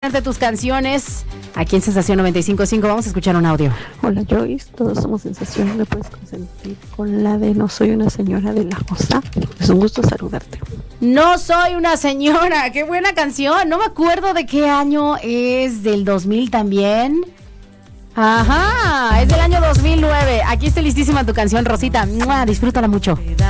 De tus canciones aquí en Sensación 95.5. Vamos a escuchar un audio. Hola Joyce, todos somos Sensación. ¿Me puedes consentir con la de No soy una señora de La Josa? Es un gusto saludarte. No soy una señora, qué buena canción. No me acuerdo de qué año es, del 2000 también. Ajá, es del año 2009. Aquí está listísima tu canción, Rosita. ¡Mua! Disfrútala mucho.